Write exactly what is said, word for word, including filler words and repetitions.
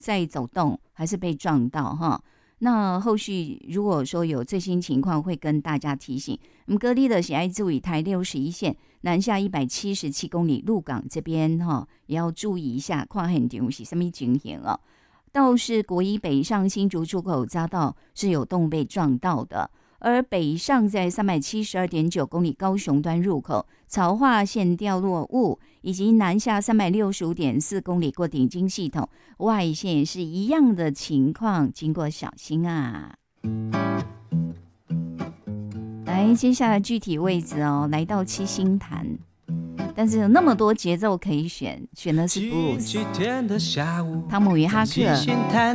在走动，还是被撞到哈？那后续如果说有最新情况，会跟大家提醒。我们隔离的是爱注意台六十一线南下一百七十七公里，鹿港这边哈也要注意一下，看现场是什么情形哦。倒是国一北上新竹出口匝道是有动物被撞到的，而北上在三百七十二点九公里高雄端入口曹化线掉落物，以及南下三百六十五点四公里过顶金系统外线也是一样的情况，经过小心啊。来，接下来具体位置哦，来到七星潭，但是有那么多节奏可以选，选的是 blues。汤姆与哈克。